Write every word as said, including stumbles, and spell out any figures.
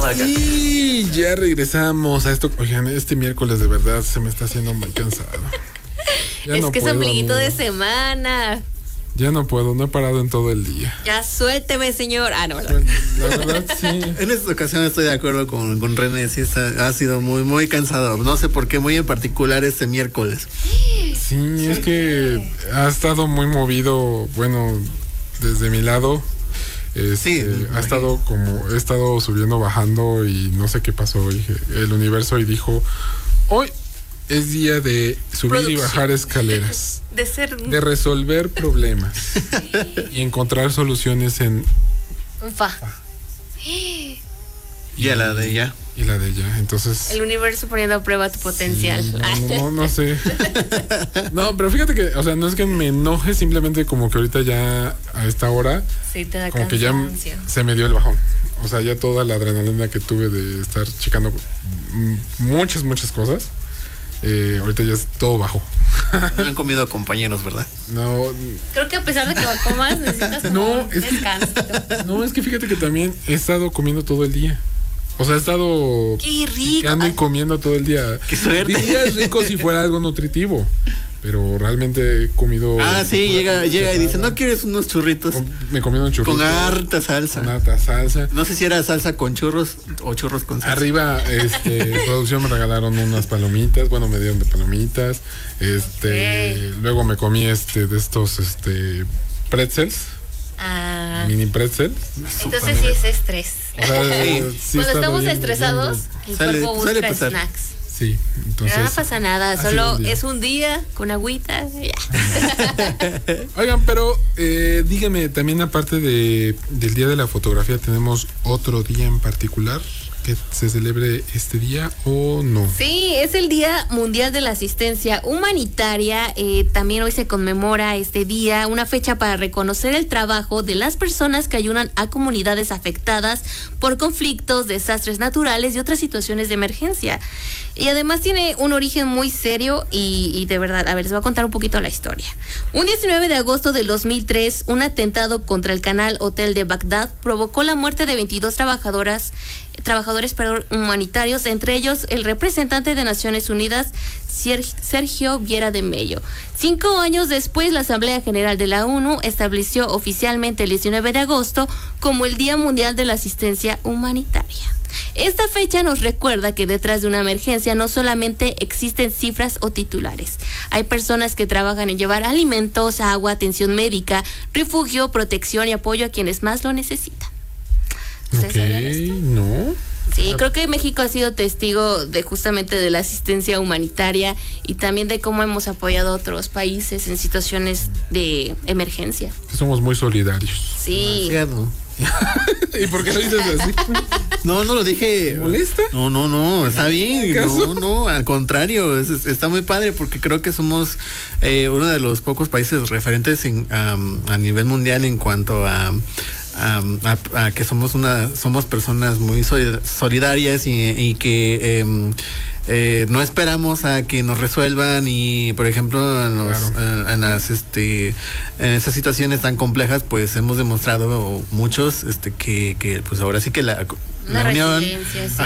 acá. Y ya regresamos a esto. Oigan, este miércoles de verdad se me está haciendo muy cansado. Ya es no que puedo, es ombliguito amigo. de semana. Ya no puedo, no he parado en todo el día. Ya suélteme, señor. Ah, no, ¿verdad? La verdad, sí. En esta ocasión estoy de acuerdo con, con René, sí está, ha sido muy, muy cansado. No sé por qué, muy en particular este miércoles. Sí, es que ha estado muy movido, bueno, desde mi lado. Este, Sí, ha estado como, he estado subiendo, bajando y no sé qué pasó. Dije, el universo y dijo, hoy es día de subir Producción. y bajar escaleras, De ser de resolver problemas y encontrar soluciones en un fa. Y a la de ella. y la de ella. Entonces, El universo poniendo a prueba tu potencial. sí, no, no, no sé. No, pero fíjate que, o sea, no es que me enoje, simplemente como que ahorita ya a esta hora, Sí, te da como que ya cansancio. se me dio el bajón. O sea, ya toda la adrenalina que tuve de estar checando mm, muchas, muchas cosas, eh, ahorita ya es todo bajo. No han comido compañeros, ¿verdad? No, Creo que a pesar de que lo comas, necesitas como No, un es que- descanso. no, es que fíjate que también he estado comiendo todo el día. O sea, he estado ¡Qué rico! picando y comiendo todo el día. ¡Qué suerte! Diría es rico si fuera algo nutritivo, pero realmente he comido. Ah, sí, llega, llega y dice, ¿no quieres unos churritos? Com- Me comí un churrito. Con harta salsa. Con harta salsa. No sé si era salsa con churros o churros con salsa. Arriba, este, producción me regalaron unas palomitas, bueno, me dieron de palomitas, este, Ok. luego me comí este, de estos, este, pretzels, Ah, mini pretzels. entonces sí es estrés. O sea, sí Cuando está estamos bien, estresados, el Sale- cuerpo suele busca pasar. snacks. Sí, entonces. Pero no pasa nada, ha sido solo un día. es un día con agüita. Ya. Oigan, pero eh, dígame, también aparte de, del Día de la Fotografía, ¿tenemos otro día en particular que se celebre este día o no? Sí, es el Día Mundial de la Asistencia Humanitaria. Eh, también hoy se conmemora este día, una fecha para reconocer el trabajo de las personas que ayudan a comunidades afectadas por conflictos, desastres naturales y otras situaciones de emergencia. Y además tiene un origen muy serio y, y de verdad, a ver, les voy a contar un poquito la historia. Un diecinueve de agosto del dos mil tres, un atentado contra el Canal Hotel de Bagdad provocó la muerte de veintidós trabajadoras trabajadores perdón, humanitarios, entre ellos el representante de Naciones Unidas, Sergio Viera de Mello. Cinco años después, la Asamblea General de la ONU estableció oficialmente el diecinueve de agosto como el Día Mundial de la Asistencia Humanitaria. Esta fecha nos recuerda que detrás de una emergencia no solamente existen cifras o titulares. Hay personas que trabajan en llevar alimentos, agua, atención médica, refugio, protección y apoyo a quienes más lo necesitan. ¿Ustedes Ok, sabían esto? no. Sí, creo que México ha sido testigo de justamente de la asistencia humanitaria y también de cómo hemos apoyado a otros países en situaciones de emergencia. Somos muy solidarios. Sí. Demasiado. ¿Y por qué lo dices así? No, no lo dije. ¿Molesta? No, no, no, está bien. ¿Acaso? No, no, al contrario, es- es- está muy padre porque creo que somos eh, uno de los pocos países referentes en, um, a nivel mundial en cuanto a, a, a- a que somos una, somos personas muy solid- solidarias y, y que em, eh, no esperamos a que nos resuelvan y, por ejemplo, en, los, Claro. eh, en las, este, en esas situaciones tan complejas, pues hemos demostrado muchos, este, que, que, pues ahora sí que la, Una la unión, resiliencia, sí.